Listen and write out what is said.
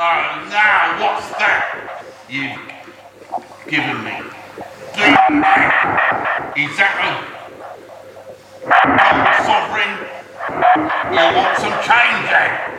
Oh, now what's that you've given me? Is that a sovereign? You want some change, eh?